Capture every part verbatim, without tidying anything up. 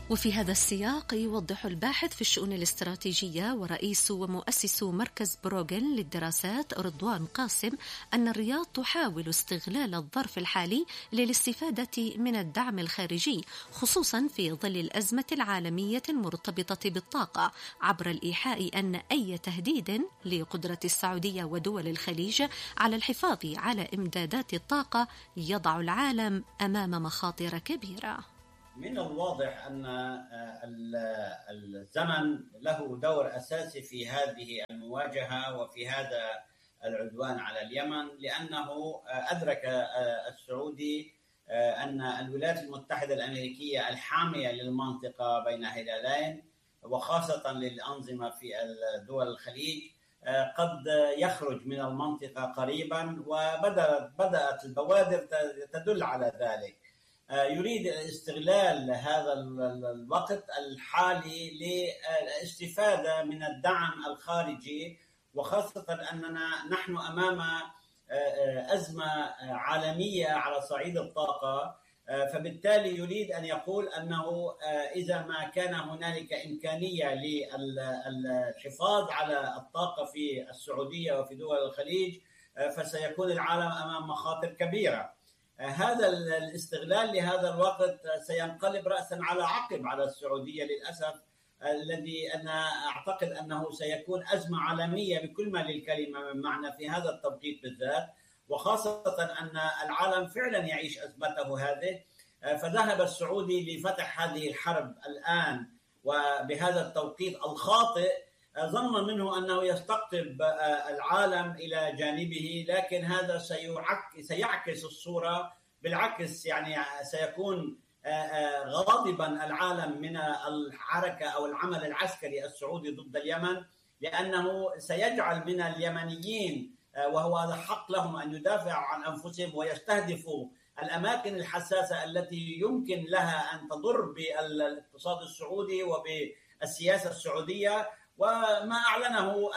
وفي هذا السياق يوضح الباحث في الشؤون الاستراتيجية ورئيس ومؤسس مركز بروغن للدراسات رضوان قاسم أن الرياض تحاول استغلال الظرف الحالي للاستفادة من الدعم الخارجي، خصوصا في ظل الأزمة العالمية المرتبطة بالطاقة، عبر الإيحاء أن أي تهديد لقدرة السعودية ودول الخليج على الحفاظ على إمدادات الطاقة يضع العالم أمام مخاطر كبيرة. من الواضح أن الزمن له دور أساسي في هذه المواجهة وفي هذا العدوان على اليمن، لأنه أدرك السعودي أن الولايات المتحدة الأمريكية الحامية للمنطقة بين هلالين وخاصة للأنظمة في دول الخليج قد يخرج من المنطقة قريبا، وبدأت بدأت البوادر تدل على ذلك. يريد استغلال هذا الوقت الحالي للاستفادة من الدعم الخارجي، وخاصة أننا نحن أمام أزمة عالمية على صعيد الطاقة، فبالتالي يريد أن يقول أنه إذا ما كان هنالك إمكانية للحفاظ على الطاقة في السعودية وفي دول الخليج فسيكون العالم أمام مخاطر كبيرة. هذا الاستغلال لهذا الوقت سينقلب رأسا على عقب على السعودية للأسف، الذي أنا أعتقد أنه سيكون أزمة عالمية بكل ما للكلمة من معنى في هذا التوقيت بالذات، وخاصة أن العالم فعلا يعيش أزمته هذه. فذهب السعودي لفتح هذه الحرب الآن وبهذا التوقيت الخاطئ، ظن منه أنه يستقطب العالم إلى جانبه، لكن هذا سيعكس الصورة بالعكس، يعني سيكون غاضبا العالم من الحركة أو العمل العسكري السعودي ضد اليمن، لأنه سيجعل من اليمنيين، وهو هذا حق لهم أن يدافعوا عن أنفسهم ويستهدفوا الأماكن الحساسة التي يمكن لها أن تضر بالاقتصاد السعودي وبالسياسة السعودية. وما أعلنه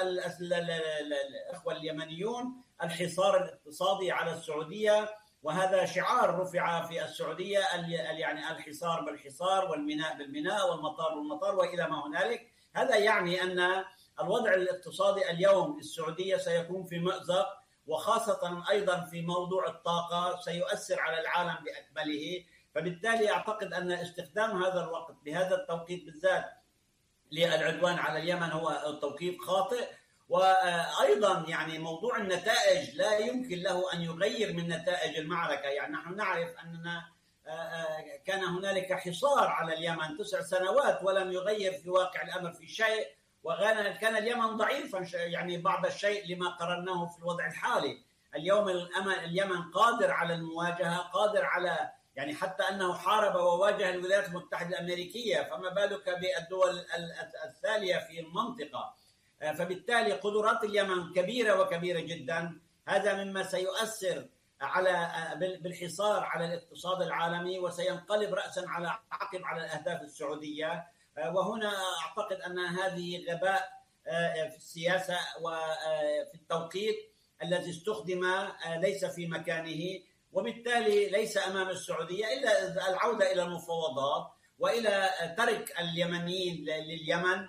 الأخوة اليمنيون الحصار الاقتصادي على السعودية، وهذا شعار رفع في السعودية، يعني الحصار بالحصار والميناء بالميناء والمطار بالمطار وإلى ما هنالك. هذا يعني أن الوضع الاقتصادي اليوم السعودية سيكون في مأزق، وخاصة أيضا في موضوع الطاقة سيؤثر على العالم بأكمله. فبالتالي أعتقد أن استخدام هذا الوقت بهذا التوقيت بالذات للعدوان على اليمن هو توقيت خاطئ. وأيضا يعني موضوع النتائج لا يمكن له أن يغير من نتائج المعركة. يعني نحن نعرف أننا كان هنالك حصار على اليمن تسع سنوات ولم يغير في واقع الأمر في شيء، وكان اليمن ضعيفا يعني بعض الشيء لما قررناه في الوضع الحالي. اليوم اليمن قادر على المواجهة، قادر على يعني حتى أنه حارب وواجه الولايات المتحدة الأمريكية، فما بالك بالدول الثانية في المنطقة. فبالتالي قدرات اليمن كبيرة وكبيرة جدا. هذا مما سيؤثر على بالحصار على الاقتصاد العالمي، وسينقلب رأسا على عقب على الأهداف السعودية. وهنا أعتقد أن هذه غباء في السياسة وفي التوقيت الذي استخدم ليس في مكانه، وبالتالي ليس أمام السعودية إلا العودة إلى المفاوضات وإلى ترك اليمنيين لليمن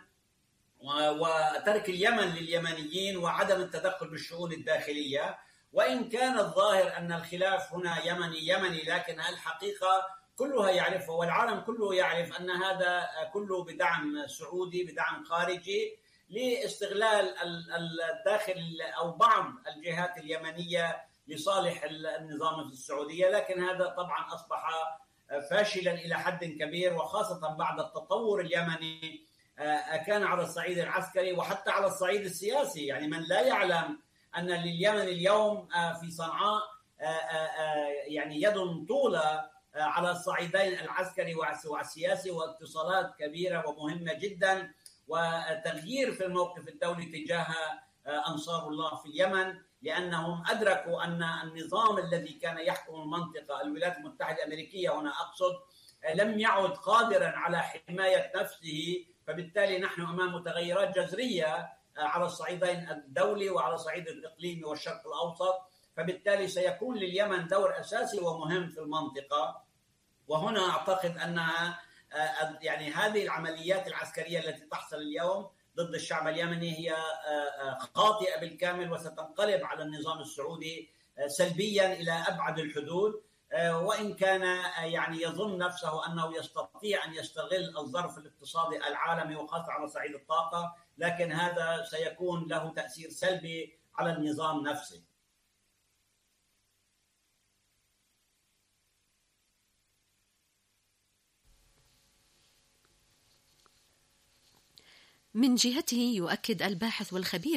وترك اليمن لليمنيين وعدم التدخل بالشؤون الداخلية. وإن كان الظاهر أن الخلاف هنا يمني يمني، لكن الحقيقة كلها يعرفها والعالم كله يعرف أن هذا كله بدعم سعودي، بدعم خارجي، لاستغلال الداخل أو بعض الجهات اليمنية لصالح النظام في السعودية. لكن هذا طبعا أصبح فاشلا إلى حد كبير، وخاصة بعد التطور اليمني كان على الصعيد العسكري وحتى على الصعيد السياسي. يعني من لا يعلم أن لليمن اليوم في صنعاء يعني يد طولة على الصعيدين العسكري والسياسي، واتصالات كبيرة ومهمة جدا، وتغيير في الموقف الدولي تجاه أنصار الله في اليمن، لأنهم أدركوا أن النظام الذي كان يحكم المنطقة الولايات المتحدة الأمريكية هنا أقصد لم يعد قادرا على حماية نفسه. فبالتالي نحن أمام متغيرات جذرية على الصعيدين الدولي وعلى صعيد الإقليمي والشرق الأوسط. فبالتالي سيكون لليمن دور أساسي ومهم في المنطقة. وهنا أعتقد أنها يعني هذه العمليات العسكرية التي تحصل اليوم ضد الشعب اليمني هي خاطئة بالكامل، وستنقلب على النظام السعودي سلبيا إلى أبعد الحدود. وإن كان يعني يظن نفسه أنه يستطيع أن يستغل الظرف الاقتصادي العالمي وخاصة على صعيد الطاقة، لكن هذا سيكون له تأثير سلبي على النظام نفسه. من جهته يؤكد الباحث والخبير